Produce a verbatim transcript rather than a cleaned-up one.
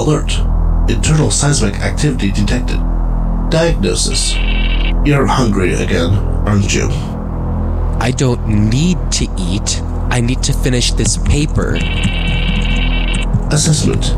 Alert. Internal seismic activity detected. Diagnosis. You're hungry again, aren't you? I don't need to eat. I need to finish this paper. Assessment.